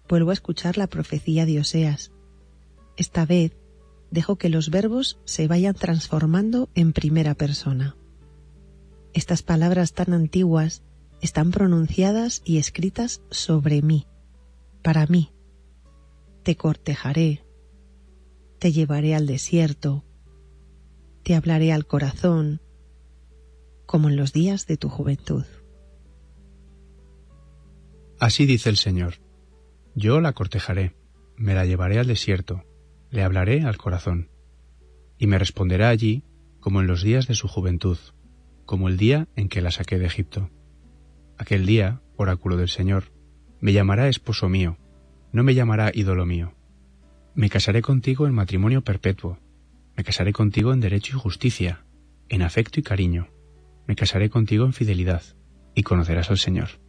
vuelvo a escuchar la profecía de Oseas. Esta vez dejo que los verbos se vayan transformando en primera persona. Estas palabras tan antiguas están pronunciadas y escritas sobre mí, para mí. Te cortejaré, te llevaré al desierto, te hablaré al corazón, como en los días de tu juventud. Así dice el Señor: yo la cortejaré, me la llevaré al desierto, le hablaré al corazón, y me responderá allí como en los días de su juventud, como el día en que la saqué de Egipto. Aquel día, oráculo del Señor, me llamará esposo mío, no me llamará ídolo mío. Me casaré contigo en matrimonio perpetuo, me casaré contigo en derecho y justicia, en afecto y cariño, me casaré contigo en fidelidad, y conocerás al Señor.